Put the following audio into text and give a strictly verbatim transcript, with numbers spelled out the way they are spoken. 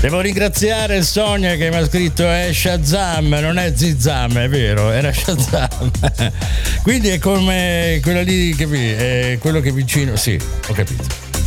Devo ringraziare Sonia che mi ha scritto è Shazam, non è Zizam, è vero, era Shazam. Quindi è come quella lì, capi? È quello che è vicino, sì, ho capito.